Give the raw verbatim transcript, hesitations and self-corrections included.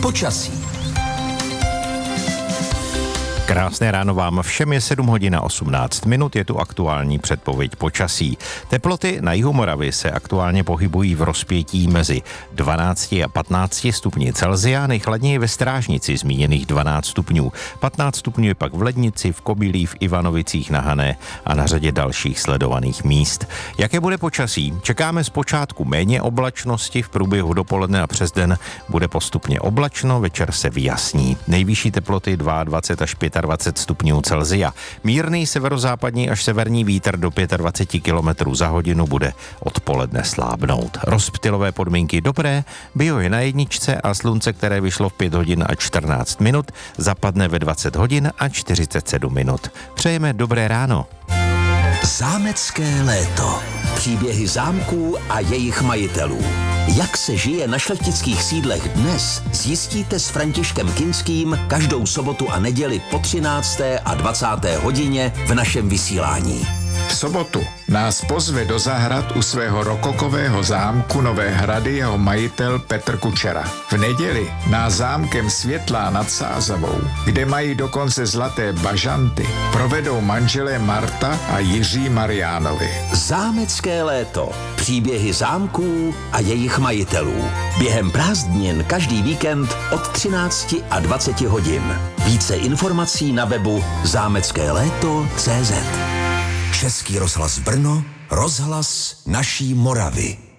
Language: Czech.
počasí. Krásné ráno vám všem, je sedm hodin a osmnáct minut, je tu aktuální předpověď počasí. Teploty na jihu Moravy se aktuálně pohybují v rozpětí mezi dvanácti a patnácti stupni Celsia, nejchladněji ve Strážnici zmíněných dvanáct stupňů. patnáct stupňů je pak v Lednici, v Kobylí, v Ivanovicích na Hané a na řadě dalších sledovaných míst. Jaké bude počasí? Čekáme zpočátku méně oblačnosti, v průběhu dopoledne a přes den bude postupně oblačno, večer se vyjasní. Nejvyšší teploty dvacet dva až dvacet pět stupňů Celsia. Mírný severozápadní až severní vítr do dvacet pět kilometrů za hodinu bude odpoledne slábnout. Rozptylové podmínky dobré, bio je na jedničce a slunce, které vyšlo v pět hodin a čtrnáct minut, zapadne ve dvacet hodin a čtyřicet sedm minut. Přejeme dobré ráno. Zámecké léto. Příběhy zámků a jejich majitelů. Jak se žije na šlechtických sídlech dnes, zjistíte s Františkem Kinským každou sobotu a neděli po třinácté a dvacáté hodině v našem vysílání. V sobotu nás pozve do zahrad u svého rokokového zámku Nové Hrady jeho majitel Petr Kučera. V neděli nás zámkem Světlá nad Sázavou, kde mají dokonce zlaté bažanty, provedou manželé Marta a Jiří Mariánovi. Zámecké léto. Příběhy zámků a jejich majitelů. Během prázdnin každý víkend od třinácti a dvaceti hodin. Více informací na webu zámecké léto tečka cé zet. Český rozhlas Brno, rozhlas naší Moravy.